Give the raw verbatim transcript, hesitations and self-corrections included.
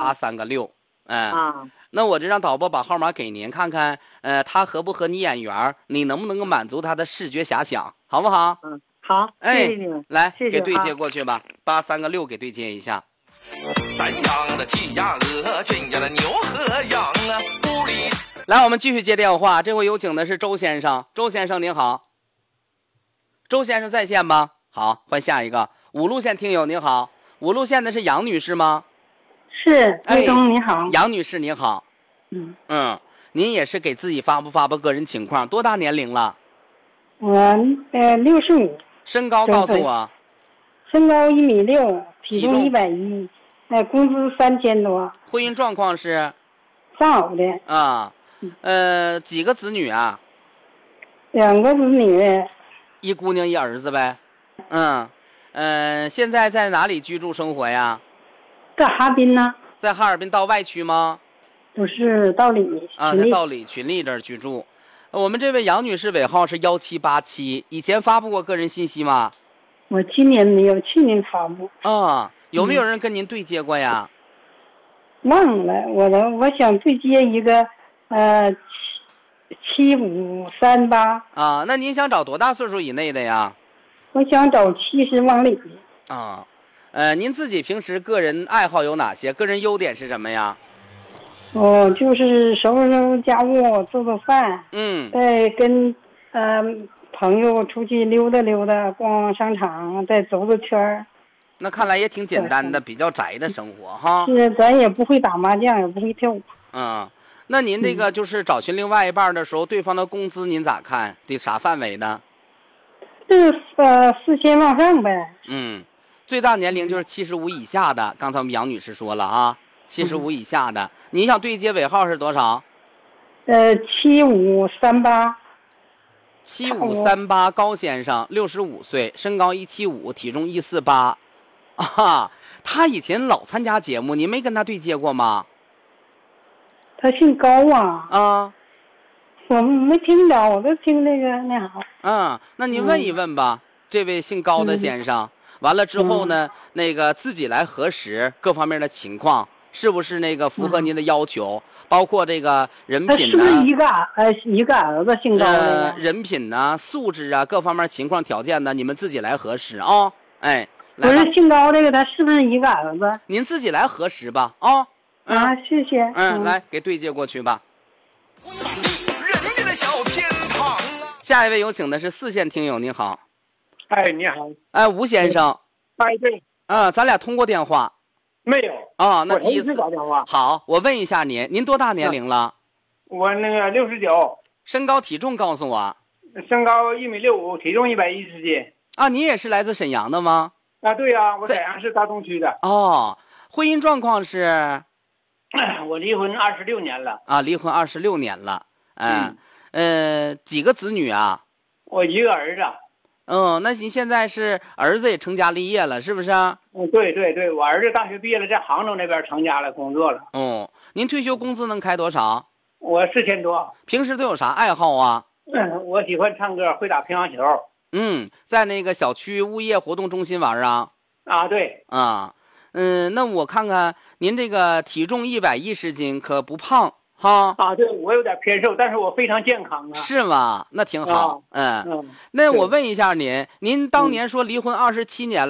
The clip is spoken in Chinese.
八三个六。嗯啊， 那我这让导播把号码给您，看看，呃，他合不合你眼缘，你能不能够满足他的视觉遐想，好不好？ 嗯，好， 哎， 谢谢你们， 来谢谢给对接啊过去吧，八三个六给对接一下。 散养的鸡呀鹅，圈养的牛和羊啊，屋里。 来，我们继续接电话，这回有请的是周先生。周先生您好，周先生在线吗？好，换下一个。五路线听友您好，五路线的是杨女士吗？ 是， 哎魏东你好。 杨女士您好。 嗯嗯，您也是给自己发布发布个人情况，多大年龄了？ 我呃六十五， 身高告诉我。 身高一米六，体体重重一百一，呃，工资三千多， 婚姻状况是上偶的， 啊，呃，几个子女啊？ 两个子女， 一姑娘一儿子呗。嗯，呃，现在在哪里居住生活呀？ 在哈滨呢， 在哈尔滨到外区吗？ 不是道里啊， 群里在道里群力这儿居住。呃我们这位杨女士尾号是幺七八七，以前发布过个人信息吗？ 我今年没有，去年发布， 啊，有没有人跟您对接过呀？ 忘了我的，我想对接一个，呃，七七五三八， 啊，那您想找多大岁数以内的呀？ 我想找七十往里的。 啊，呃，您自己平时个人爱好有哪些？个人优点是什么呀？ 哦，就是收拾收拾家务，做做饭， 嗯再跟呃朋友出去溜达溜达，逛商场，再走走圈儿。 那看来也挺简单的，比较宅的生活哈。 是，咱也不会打麻将，也不会跳舞。 嗯，那您这个就是找寻另外一半的时候，对方的工资您咋看？得啥范围的？ 是呃四千往上呗。 嗯，最大年龄就是七十五以下的。刚才我们杨女士说了啊，七十五以下的，你想对接尾号是多少？ 呃，七五三八。 七五三八，高先生，六十五岁，身高一七五，体重一四八。啊，他以前老参加节目，你没跟他对接过吗？ 他姓高啊。 啊， 我没听着，我都听那个那啥。 嗯，那您问一问吧，这位姓高的先生。完了之后呢，那个自己来核实各方面的情况，是不是那个符合您的要求？包括这个人他品呢？ 是不是一个呃一个儿子姓高的呃， 呀？ 人品呢、素质啊，各方面情况条件呢，你们自己来核实啊。哎， 不来吧是姓高这个，他是不是一个儿子？ 您自己来核实吧啊。嗯啊，谢谢。 嗯，来给对接过去吧。 人家的小天堂啊！ 下一位有请的是四线听友，您好。 哎，你好。 哎，吴先生。 哎，对。 啊，咱俩通过电话。 没有。 啊，那我头一第一次次打电话。 好，我问一下您，您多大年龄了？ 我那个六十九， 身高体重告诉我。 身高一米六五，体重一百一十斤。 啊，你也是来自沈阳的吗？ 啊，对呀、我在沈阳市大东区的。 哦，婚姻状况是？ 我离婚二十六年了。 啊，离婚二十六年了。嗯，呃，几个子女啊？ 我一个儿子。 嗯，那您现在是儿子也成家立业了，是不是？ 嗯，对对对，我儿子大学毕业了，在杭州那边成家了，工作了。 哦，您退休工资能开多少？ 我四千多。 平时都有啥爱好啊？ 嗯，我喜欢唱歌，会打乒乓球。 嗯，在那个小区物业活动中心玩啊？ 啊，对。 啊，嗯，那我看看您这个体重一百一十斤，可不胖哈？ 啊，对，我有点偏瘦，但是我非常健康啊。 是吗？那挺好。 啊、 嗯， 嗯， 那我问一下您，您当年说离婚二十七年了。